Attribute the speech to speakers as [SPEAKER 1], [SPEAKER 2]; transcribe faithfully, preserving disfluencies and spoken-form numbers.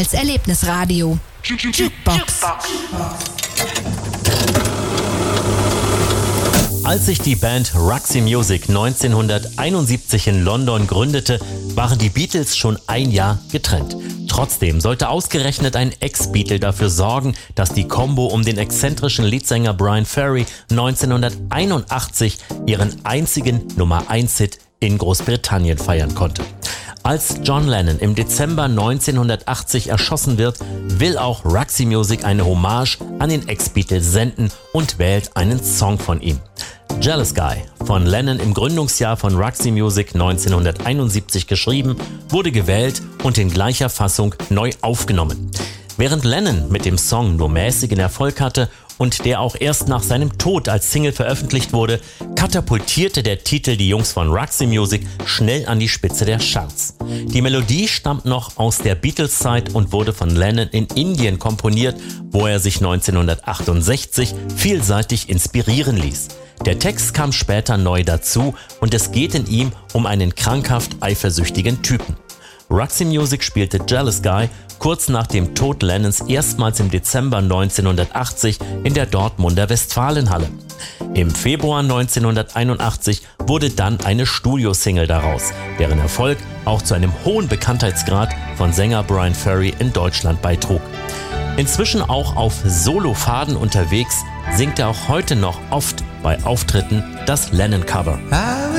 [SPEAKER 1] als Erlebnisradio. Jukebox.
[SPEAKER 2] Als sich die Band Roxy Music neunzehnhunderteinundsiebzig in London gründete, waren die Beatles schon ein Jahr getrennt. Trotzdem sollte ausgerechnet ein Ex-Beatle dafür sorgen, dass die Combo um den exzentrischen Leadsänger Bryan Ferry neunzehnhunderteinundachtzig ihren einzigen Nummer eins Hit in Großbritannien feiern konnte. Als John Lennon im Dezember neunzehnhundertachtzig erschossen wird, will auch Roxy Music eine Hommage an den Ex-Beatle senden und wählt einen Song von ihm. Jealous Guy, von Lennon im Gründungsjahr von Roxy Music neunzehnhunderteinundsiebzig geschrieben, wurde gewählt und in gleicher Fassung neu aufgenommen. Während Lennon mit dem Song nur mäßigen Erfolg hatte und der auch erst nach seinem Tod als Single veröffentlicht wurde, katapultierte der Titel die Jungs von Roxy Music schnell an die Spitze der Charts. Die Melodie stammt noch aus der Beatles-Zeit und wurde von Lennon in Indien komponiert, wo er sich neunzehnhundertachtundsechzig vielseitig inspirieren ließ. Der Text kam später neu dazu und es geht in ihm um einen krankhaft eifersüchtigen Typen. Roxy Music spielte Jealous Guy kurz nach dem Tod Lennons erstmals im Dezember neunzehnhundertachtzig in der Dortmunder Westfalenhalle. Im Februar neunzehnhunderteinundachtzig wurde dann eine Studiosingle daraus, deren Erfolg auch zu einem hohen Bekanntheitsgrad von Sänger Bryan Ferry in Deutschland beitrug. Inzwischen auch auf Solofaden unterwegs, singt er auch heute noch oft bei Auftritten das Lennon-Cover.
[SPEAKER 3] I